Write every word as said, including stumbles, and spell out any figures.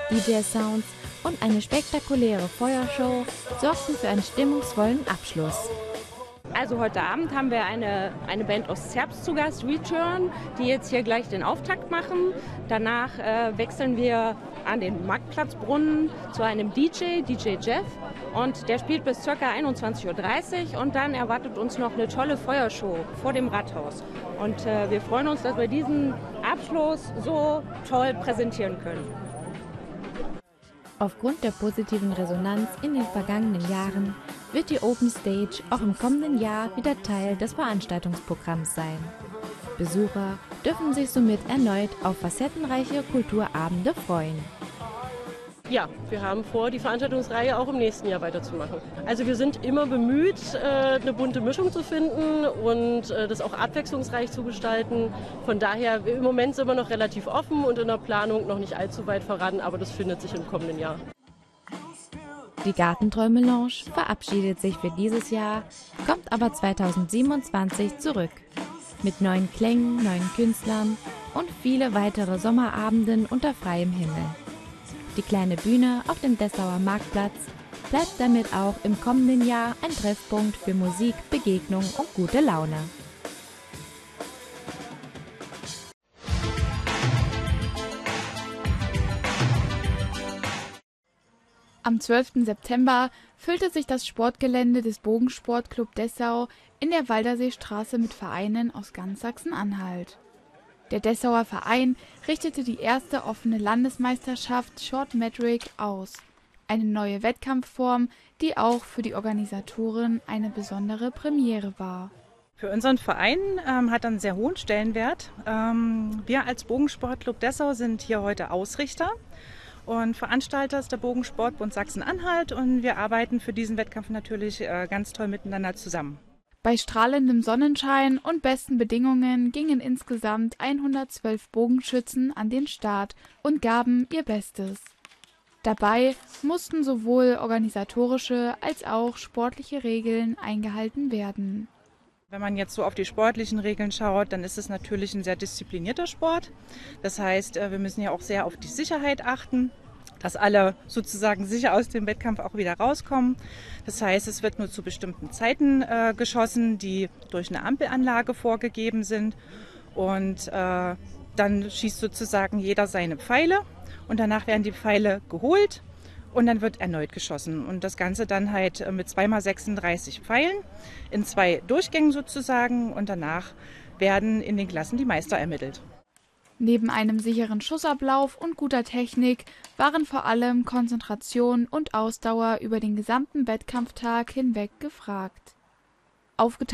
D J-Sounds und eine spektakuläre Feuershow sorgten für einen stimmungsvollen Abschluss. Also heute Abend haben wir eine, eine Band aus Zerbst zu Gast, Return, die jetzt hier gleich den Auftakt machen. Danach äh, wechseln wir an den Marktplatzbrunnen zu einem D J, D J Jeff. Und der spielt bis ca. einundzwanzig Uhr dreißig und dann erwartet uns noch eine tolle Feuershow vor dem Rathaus. Und äh, wir freuen uns, dass wir diesen Abschluss so toll präsentieren können. Aufgrund der positiven Resonanz in den vergangenen Jahren wird die Open Stage auch im kommenden Jahr wieder Teil des Veranstaltungsprogramms sein. Besucher dürfen sich somit erneut auf facettenreiche Kulturabende freuen. Ja, wir haben vor, die Veranstaltungsreihe auch im nächsten Jahr weiterzumachen. Also wir sind immer bemüht, eine bunte Mischung zu finden und das auch abwechslungsreich zu gestalten. Von daher, im Moment sind wir noch relativ offen und in der Planung noch nicht allzu weit voran, aber das findet sich im kommenden Jahr. Die Gartenträume Lounge verabschiedet sich für dieses Jahr, kommt aber zweitausendsiebenundzwanzig zurück. Mit neuen Klängen, neuen Künstlern und viele weitere Sommerabenden unter freiem Himmel. Die kleine Bühne auf dem Dessauer Marktplatz bleibt damit auch im kommenden Jahr ein Treffpunkt für Musik, Begegnung und gute Laune. Am zwölften September füllte sich das Sportgelände des Bogensportclub Dessau in der Walderseestraße mit Vereinen aus ganz Sachsen-Anhalt. Der Dessauer Verein richtete die erste offene Landesmeisterschaft Short Metric aus, eine neue Wettkampfform, die auch für die Organisatoren eine besondere Premiere war. Für unseren Verein ähm, hat er einen sehr hohen Stellenwert. Ähm, wir als Bogensportclub Dessau sind hier heute Ausrichter und Veranstalter ist der Bogensportbund Sachsen-Anhalt und wir arbeiten für diesen Wettkampf natürlich äh, ganz toll miteinander zusammen. Bei strahlendem Sonnenschein und besten Bedingungen gingen insgesamt hundertzwölf Bogenschützen an den Start und gaben ihr Bestes. Dabei mussten sowohl organisatorische als auch sportliche Regeln eingehalten werden. Wenn man jetzt so auf die sportlichen Regeln schaut, dann ist es natürlich ein sehr disziplinierter Sport. Das heißt, wir müssen ja auch sehr auf die Sicherheit achten, dass alle sozusagen sicher aus dem Wettkampf auch wieder rauskommen. Das heißt, es wird nur zu bestimmten Zeiten äh, geschossen, die durch eine Ampelanlage vorgegeben sind. Und äh, dann schießt sozusagen jeder seine Pfeile und danach werden die Pfeile geholt und dann wird erneut geschossen. Und das Ganze dann halt mit zwei mal sechsunddreißig Pfeilen in zwei Durchgängen sozusagen und danach werden in den Klassen die Meister ermittelt. Neben einem sicheren Schussablauf und guter Technik waren vor allem Konzentration und Ausdauer über den gesamten Wettkampftag hinweg gefragt. Aufgeteilt